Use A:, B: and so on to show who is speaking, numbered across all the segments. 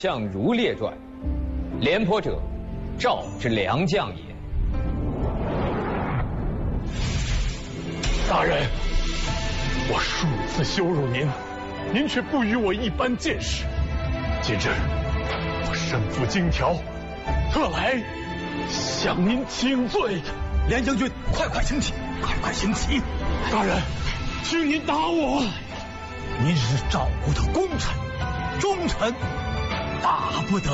A: 相如列传，廉颇者，赵之良将也。
B: 大人，我数次羞辱您，您却不与我一般见识。今日我身负荆条，特来向您请罪。
C: 廉将军，快请起，快请起！
B: 大人，请您打我。
C: 您是赵国的功臣、忠臣，打不得。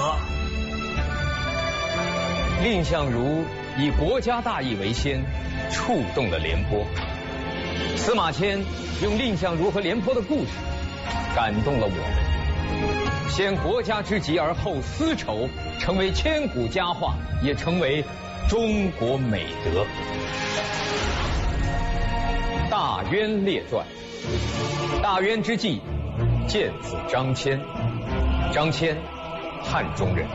A: 蔺相如以国家大义为先，触动了廉颇。司马迁用蔺相如和廉颇的故事感动了我们。先国家之急而后私仇，成为千古佳话，也成为中国美德。大渊列传，大渊之际，见子张骞。张骞，汉中人。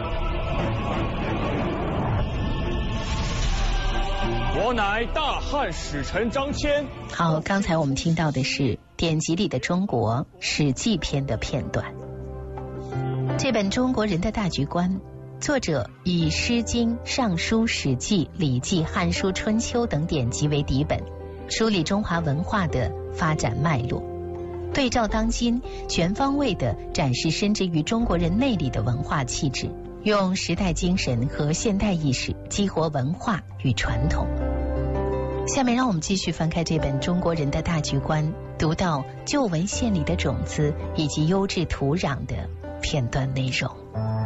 B: 我乃大汉使臣张骞。
D: 好，刚才我们听到的是典籍里的中国史记篇的片段。这本《中国人的大局观》，作者以《诗经》《尚书》《史记》《礼记》《汉书》《春秋》等典籍为底本，梳理中华文化的发展脉络，对照当今，全方位地展示深植于中国人内里的文化气质，用时代精神和现代意识激活文化与传统。下面让我们继续翻开这本《中国人的大局观》，读到旧文献里的种子以及优质土壤的片段内容。